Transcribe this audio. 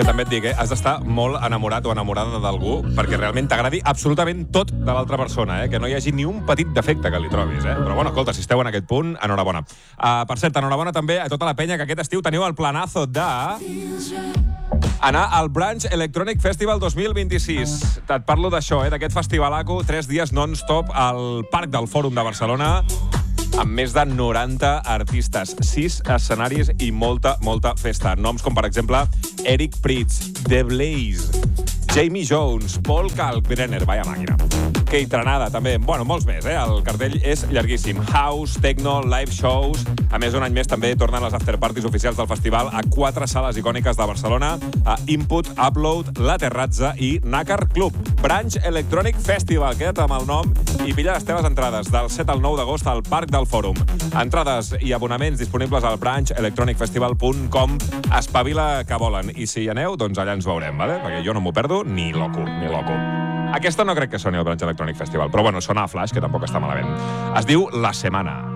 que també et dic, has d'estar molt enamorat o enamorada d'algú perquè realment t'agradi absolutament tot de l'altra persona, que no hi hagi ni un petit defecte que li trobis. Però bueno, escolta, si esteu en aquest punt, enhorabona. Per cert, enhorabona també a tota la penya que aquest estiu teniu el planazo de anar al Branch Electronic Festival 2026. Et parlo d'això, d'aquest festivalaco, 3 dies non-stop al Parc del Fòrum de Barcelona, amb més de 90 artistes, 6 escenaris i molta festa. Noms com, per exemple, Eric Prydz, The Blaze, Jamie Jones, Paul Kalkbrenner, vaya màquina. Kate Tranada, també. Bueno, molts més, El cartell és llarguíssim. House, techno, live shows. A més, un any més també tornen les afterparties oficials del festival a 4 sales icòniques de Barcelona, a Input, Upload, La Terrazza i Nácar Club. Branch Electronic Festival. Queda't amb el nom i pilla les teves entrades del 7 al 9 d'agost al Parc del Fòrum. Entrades i abonaments disponibles al branchelectronicfestival.com. Espavila que volen. I si hi aneu, doncs allà ens veurem, vale? Perquè jo no m'ho perdo ni loco. Aquesta no crec que soni el Branch Electronic Festival, però bueno, sona a Flash, que tampoc està malament. Es diu La Semana.